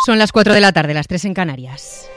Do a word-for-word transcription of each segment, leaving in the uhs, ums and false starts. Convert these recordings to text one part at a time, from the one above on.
Son las cuatro de la tarde, las tres en Canarias.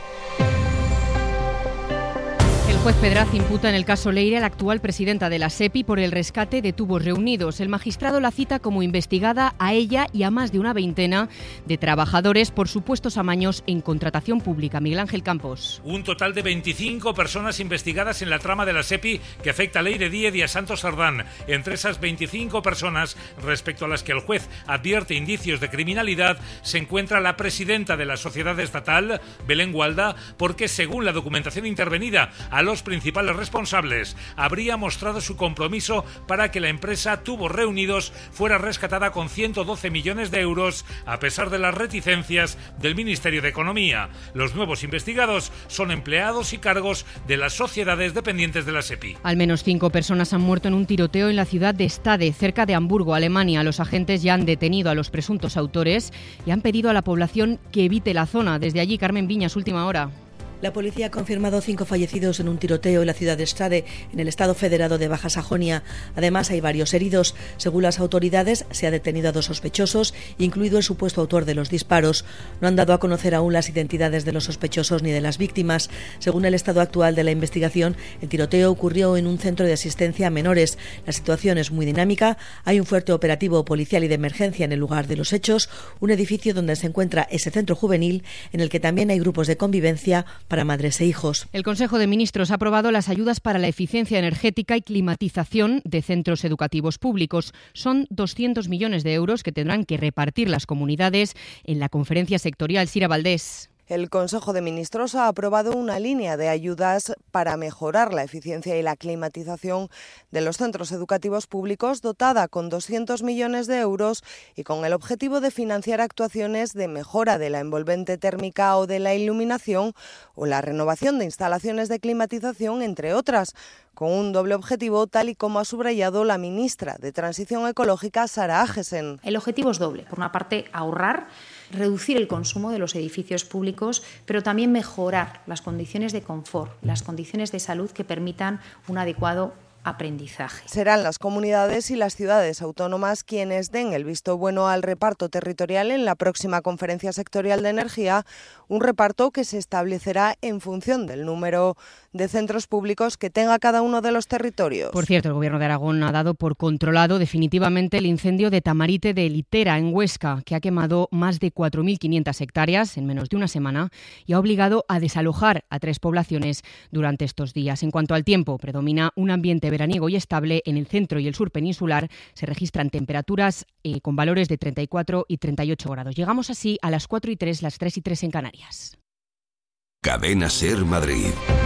El juez Pedraz imputa en el caso Leire a la actual presidenta de la SEPI por el rescate de tubos reunidos. El magistrado la cita como investigada a ella y a más de una veintena de trabajadores por supuestos amaños en contratación pública. Miguel Ángel Campos. Un total de veinticinco personas investigadas en la trama de la SEPI que afecta a Leire Díez y a Santos Sardán. Entre esas veinticinco personas, respecto a las que el juez advierte indicios de criminalidad, se encuentra la presidenta de la sociedad estatal, Belén Gualda, porque según la documentación intervenida a los principales responsables, habría mostrado su compromiso para que la empresa Tubos Reunidos fuera rescatada con ciento doce millones de euros, a pesar de las reticencias del Ministerio de Economía. Los nuevos investigados son empleados y cargos de las sociedades dependientes de la SEPI. Al menos cinco personas han muerto en un tiroteo en la ciudad de Stade, cerca de Hamburgo, Alemania. Los agentes ya han detenido a los presuntos autores y han pedido a la población que evite la zona. Desde allí, Carmen Viñas, última hora. La policía ha confirmado cinco fallecidos en un tiroteo en la ciudad de Stade, en el estado federado de Baja Sajonia. Además, hay varios heridos. Según las autoridades, se ha detenido a dos sospechosos, incluido el supuesto autor de los disparos. No han dado a conocer aún las identidades de los sospechosos ni de las víctimas. Según el estado actual de la investigación, el tiroteo ocurrió en un centro de asistencia a menores. La situación es muy dinámica. Hay un fuerte operativo policial y de emergencia en el lugar de los hechos, un edificio donde se encuentra ese centro juvenil, en el que también hay grupos de convivencia para madres e hijos. El Consejo de Ministros ha aprobado las ayudas para la eficiencia energética y climatización de centros educativos públicos. Son doscientos millones de euros que tendrán que repartir las comunidades en la conferencia sectorial. Sira Valdés. El Consejo de Ministros ha aprobado una línea de ayudas para mejorar la eficiencia y la climatización de los centros educativos públicos, dotada con doscientos millones de euros y con el objetivo de financiar actuaciones de mejora de la envolvente térmica o de la iluminación o la renovación de instalaciones de climatización, entre otras, con un doble objetivo, tal y como ha subrayado la ministra de Transición Ecológica, Sara Agesen. El objetivo es doble. Por una parte, ahorrar, reducir el consumo de los edificios públicos, pero también mejorar las condiciones de confort, las condiciones de salud que permitan un adecuado aprendizaje. Serán las comunidades y las ciudades autónomas quienes den el visto bueno al reparto territorial en la próxima Conferencia Sectorial de Energía, un reparto que se establecerá en función del número de centros públicos que tenga cada uno de los territorios. Por cierto, el Gobierno de Aragón ha dado por controlado definitivamente el incendio de Tamarite de Litera, en Huesca, que ha quemado más de cuatro mil quinientas hectáreas en menos de una semana y ha obligado a desalojar a tres poblaciones durante estos días. En cuanto al tiempo, predomina un ambiente veraniego y estable. En el centro y el sur peninsular se registran temperaturas eh, con valores de treinta y cuatro y treinta y ocho grados. Llegamos así a las cuatro y tres, las tres y tres en Canarias. Cadena SER Madrid.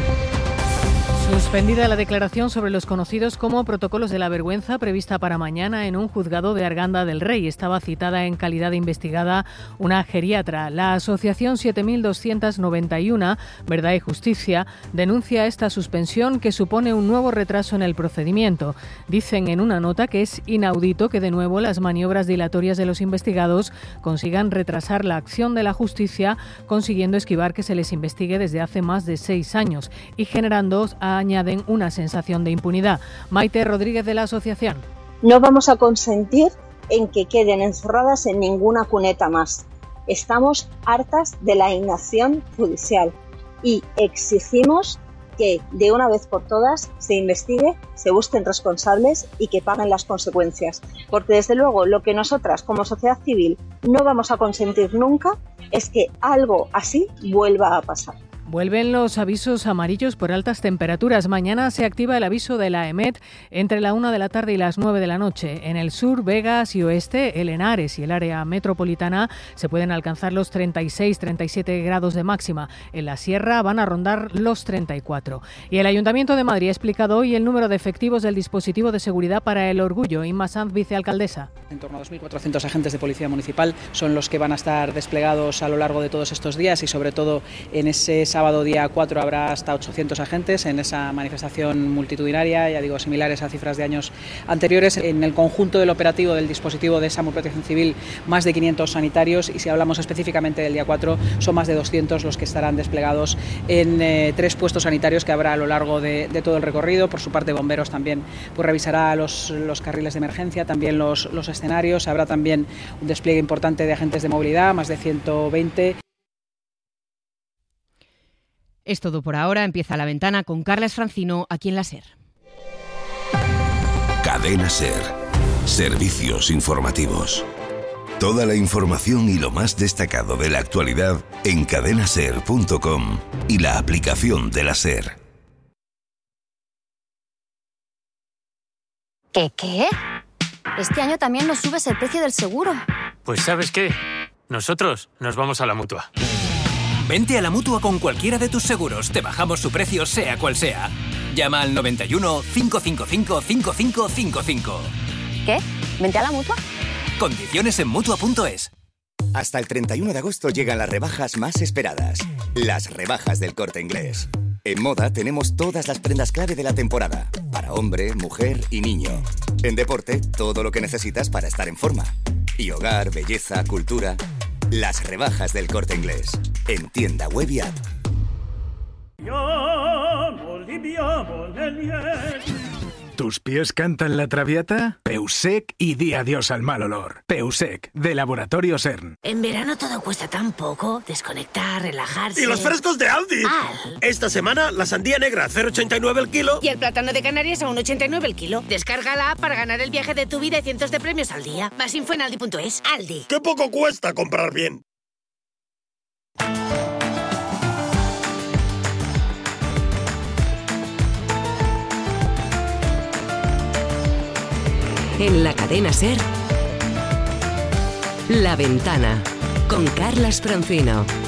Suspendida la declaración sobre los conocidos como protocolos de la vergüenza prevista para mañana en un juzgado de Arganda del Rey. Estaba citada en calidad de investigada una geriatra. La Asociación siete mil doscientos noventa y uno, Verdad y Justicia, denuncia esta suspensión que supone un nuevo retraso en el procedimiento. Dicen en una nota que es inaudito que de nuevo las maniobras dilatorias de los investigados consigan retrasar la acción de la justicia, consiguiendo esquivar que se les investigue desde hace más de seis años y generando a añaden una sensación de impunidad. Maite Rodríguez de la asociación. No vamos a consentir en que queden encerradas en ninguna cuneta más. Estamos hartas de la inacción judicial y exigimos que de una vez por todas se investigue, se busquen responsables y que paguen las consecuencias. Porque desde luego lo que nosotras como sociedad civil no vamos a consentir nunca es que algo así vuelva a pasar. Vuelven los avisos amarillos por altas temperaturas. Mañana se activa el aviso de la EMET entre la una de la tarde y las nueve de la noche. En el sur, Vegas y oeste, el Henares y el área metropolitana se pueden alcanzar los treinta y seis a treinta y siete grados de máxima. En la sierra van a rondar los treinta y cuatro. Y el Ayuntamiento de Madrid ha explicado hoy el número de efectivos del dispositivo de seguridad para el Orgullo. Inma Sanz, vicealcaldesa. En torno a dos mil cuatrocientos agentes de policía municipal son los que van a estar desplegados a lo largo de todos estos días y sobre todo en ese sábado día cuatro habrá hasta ochocientos agentes en esa manifestación multitudinaria, ya digo, similares a cifras de años anteriores. En el conjunto del operativo del dispositivo de SAMUR Protección Civil, más de quinientos sanitarios y si hablamos específicamente del día cuatro, son más de doscientos los que estarán desplegados en eh, tres puestos sanitarios que habrá a lo largo de, de todo el recorrido. Por su parte, Bomberos también pues, revisará los, los carriles de emergencia, también los, los escenarios. Habrá también un despliegue importante de agentes de movilidad, más de ciento veinte. Es todo por ahora. Empieza La Ventana con Carlas Francino, aquí en la SER. Cadena SER. Servicios informativos. Toda la información y lo más destacado de la actualidad en cadena ser punto com y la aplicación de la SER. ¿Qué qué? Este año también nos subes el precio del seguro. Pues ¿sabes qué? Nosotros nos vamos a la Mutua. Vente a la Mutua con cualquiera de tus seguros. Te bajamos su precio sea cual sea. Llama al noventa y uno, cinco cinco cinco, cinco cinco cinco cinco. ¿Qué? ¿Vente a la Mutua? Condiciones en Mutua punto es. Hasta el treinta y uno de agosto llegan las rebajas más esperadas. Las rebajas del Corte Inglés. En moda tenemos todas las prendas clave de la temporada. Para hombre, mujer y niño. En deporte, todo lo que necesitas para estar en forma. Y hogar, belleza, cultura. Las rebajas del Corte Inglés. En tienda web y app. ¿Tus pies cantan la traviata? Peusec y di adiós al mal olor. Peusec, de Laboratorio CERN. En verano todo cuesta tan poco. Desconectar, relajarse... ¡Y los frescos de Aldi! Al. Esta semana, la sandía negra a cero coma ochenta y nueve el kilo. Y el plátano de Canarias a uno coma ochenta y nueve el kilo. Descarga la app para ganar el viaje de tu vida y cientos de premios al día. Más info en aldi punto es. Aldi. ¡Qué poco cuesta comprar bien! En la cadena SER, La Ventana, con Carlas Francino.